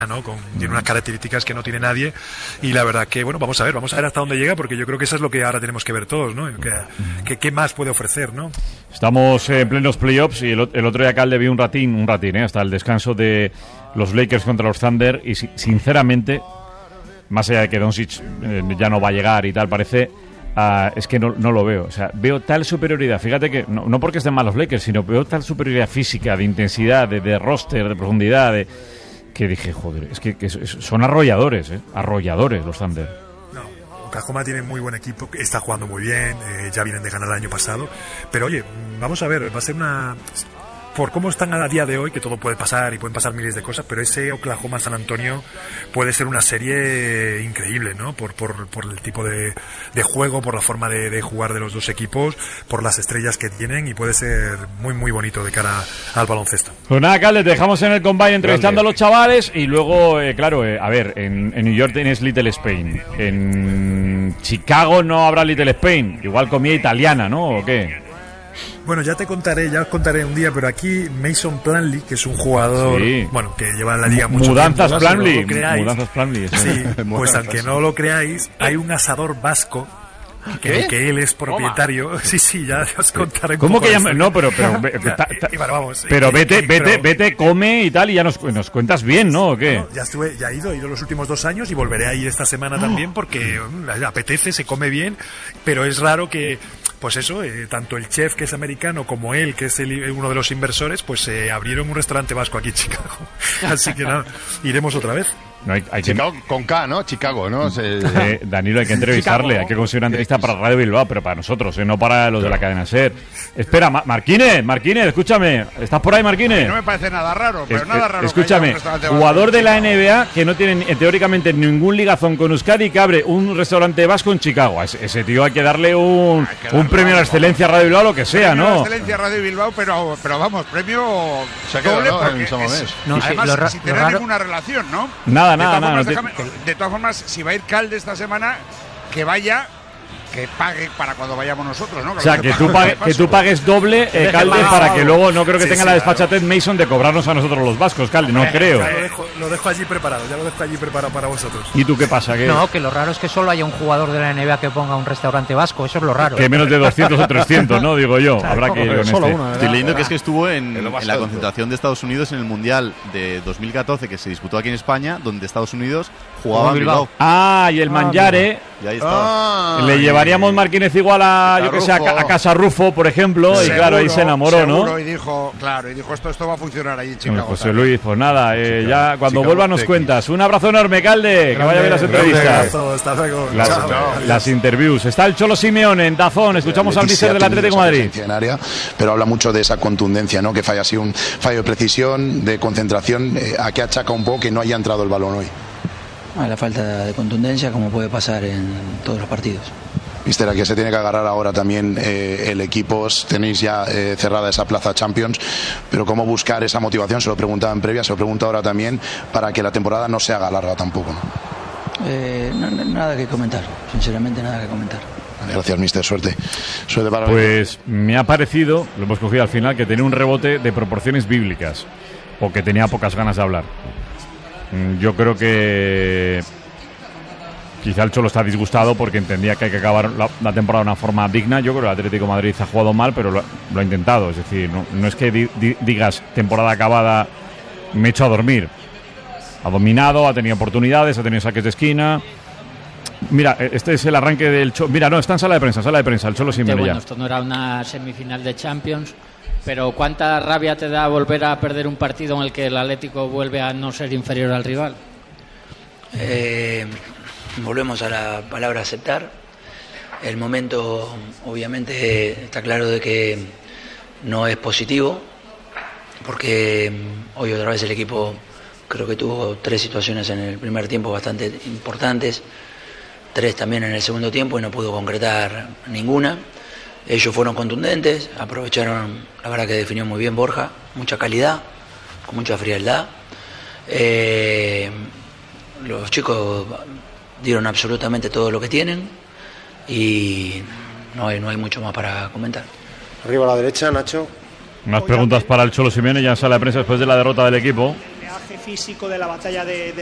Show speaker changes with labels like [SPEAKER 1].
[SPEAKER 1] ¿no? Tiene unas características que no tiene nadie, y la verdad que, bueno, vamos a ver hasta dónde llega, porque yo creo que eso es lo que ahora tenemos que ver todos, ¿no? ¿Qué más puede ofrecer, ¿no?
[SPEAKER 2] Estamos en plenos playoffs y el otro día Calde vio un ratín, hasta el descanso de los Lakers contra los Thunder, y sinceramente, más allá de que Doncic ya no va a llegar y tal, parece... es que no lo veo. O sea, veo tal superioridad. Fíjate que no porque estén mal los Lakers, sino veo tal superioridad física, de intensidad, de roster, de profundidad, que dije, joder, es que son arrolladores, arrolladores los Thunder.
[SPEAKER 1] No, Oklahoma tiene muy buen equipo, está jugando muy bien, ya vienen de ganar el año pasado, pero oye, vamos a ver, va a ser por cómo están a día de hoy, que todo puede pasar y pueden pasar miles de cosas, pero ese Oklahoma-San Antonio puede ser una serie increíble, ¿no? Por el tipo de juego, por la forma de jugar de los dos equipos, por las estrellas que tienen, y puede ser muy muy bonito de cara al baloncesto.
[SPEAKER 2] Pues nada, Calde, te dejamos en el Combine entrevistando a los chavales, y luego, claro, a ver, en New York tienes Little Spain, en Chicago no habrá Little Spain, igual comida italiana, ¿no? ¿O qué?
[SPEAKER 1] Bueno, ya os contaré un día, pero aquí Mason Plumlee, que es un jugador,
[SPEAKER 2] sí,
[SPEAKER 1] bueno, que lleva en la liga mucho
[SPEAKER 2] Mudanzas
[SPEAKER 1] tiempo,
[SPEAKER 2] Plumlee.
[SPEAKER 1] Sí, pues aunque no lo creáis, hay un asador vasco que él es propietario. Sí, ya os contaré.
[SPEAKER 2] ¿Cómo que llama? No, pero
[SPEAKER 1] vamos.
[SPEAKER 2] Pero vete, come y tal, y ya nos cuentas bien, ¿no? ¿O qué?
[SPEAKER 1] No, ya he ido los últimos 2 años, y volveré a ir esta semana también, porque apetece, se come bien, pero es raro que, pues eso, tanto el chef, que es americano, como él, que es uno de los inversores, pues abrieron un restaurante vasco aquí en Chicago. Así que nada, iremos otra vez.
[SPEAKER 3] No, hay Chicago con K, ¿no? Chicago, ¿no?
[SPEAKER 2] Danilo, hay que entrevistarle, hay que conseguir una entrevista para Radio Bilbao, pero para nosotros, no para los de la cadena SER. Espera, Marquínez, escúchame, ¿estás por ahí, Marquínez?
[SPEAKER 4] No me parece nada raro, pero nada raro.
[SPEAKER 2] Escúchame, jugador de la NBA que no tiene teóricamente ningún ligazón con Euskadi, que abre un restaurante vasco en Chicago. Ese tío hay que darle un premio a la excelencia a Radio Bilbao, lo que sea, ¿no?
[SPEAKER 4] Premio a la excelencia a Radio Bilbao, pero vamos, premio doble, porque además sin tener ninguna relación, ¿no?
[SPEAKER 2] Nada.
[SPEAKER 4] De todas formas, si va a ir Calde esta semana, que vaya, que pague para cuando vayamos nosotros, ¿no?
[SPEAKER 2] O sea, que tú pagues doble, Calde, para que luego no creo que tenga la desfachatez Mason de cobrarnos a nosotros los vascos, Calde, no creo.
[SPEAKER 1] Lo dejo allí preparado, para vosotros.
[SPEAKER 2] ¿Y tú qué pasa?
[SPEAKER 5] No, que lo raro es que solo haya un jugador de la NBA que ponga un restaurante vasco, eso es lo raro.
[SPEAKER 2] Que menos de 200 o 300, ¿no? Digo yo, habrá que ir con
[SPEAKER 6] solo
[SPEAKER 2] este.
[SPEAKER 6] uno,
[SPEAKER 7] estoy leyendo que es que estuvo en la concentración de Estados Unidos en el Mundial de 2014, que se disputó aquí en España, donde Estados Unidos jugaba Bilbao.
[SPEAKER 2] Y el Mangiare.
[SPEAKER 7] Y ahí estaba.
[SPEAKER 2] Le llevaríamos Marquínez igual a Casa Rufo, por ejemplo, seguro, y claro, ahí se enamoró, ¿no?
[SPEAKER 4] Y dijo, esto va a funcionar ahí en Chicago.
[SPEAKER 2] José Luis, pues nada, ya cuando vuelva nos cuentas. Un abrazo enorme, Calde, que vaya bien las entrevistas.
[SPEAKER 1] Hasta luego.
[SPEAKER 2] Las interviews. Está el Cholo Simeone en DAZN, escuchamos al míster del Atlético de Madrid.
[SPEAKER 8] Pero habla mucho de esa contundencia, ¿no? Que falla así un fallo de precisión, de concentración, a que achaca un poco que no haya entrado el balón hoy.
[SPEAKER 9] La falta de contundencia, como puede pasar en todos los partidos.
[SPEAKER 8] Mister, a que se tiene que agarrar ahora también el equipo. Tenéis ya cerrada esa plaza Champions, pero cómo buscar esa motivación, se lo preguntaba en previa, se lo pregunto ahora también, para que la temporada no se haga larga tampoco, ¿no?
[SPEAKER 9] Nada que comentar, sinceramente nada que comentar.
[SPEAKER 8] Gracias, mister, suerte para
[SPEAKER 2] pues me ha parecido, lo hemos cogido al final, que tenía un rebote de proporciones bíblicas, o que tenía pocas ganas de hablar. Yo creo que quizá el Cholo está disgustado porque entendía que hay que acabar la temporada de una forma digna. Yo creo que el Atlético de Madrid ha jugado mal, pero lo ha intentado. Es decir, no es que digas temporada acabada, me echo a dormir. Ha dominado, ha tenido oportunidades, ha tenido saques de esquina. Mira, este es el arranque del Cholo. Mira, no, está en sala de prensa, el Cholo Simeone ya.
[SPEAKER 10] Esto no era una semifinal de Champions, pero ¿cuánta rabia te da volver a perder un partido en el que el Atlético vuelve a no ser inferior al rival?
[SPEAKER 9] Volvemos a la palabra aceptar. El momento, obviamente, está claro de que no es positivo, porque hoy otra vez el equipo creo que tuvo 3 situaciones en el primer tiempo bastante importantes, 3 también en el segundo tiempo, y no pudo concretar ninguna. Ellos fueron contundentes, aprovecharon, la verdad que definió muy bien Borja, mucha calidad, con mucha frialdad. Los chicos dieron absolutamente todo lo que tienen y no hay mucho más para comentar.
[SPEAKER 6] Arriba a la derecha, Nacho.
[SPEAKER 2] Más preguntas para el Cholo Simeone ya en sala de prensa después de la derrota del equipo.
[SPEAKER 6] físico de la batalla de